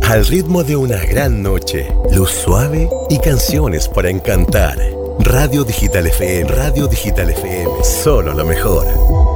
Al ritmo de una gran noche, luz suave y canciones para encantar. Radio Digital FM, solo lo mejor.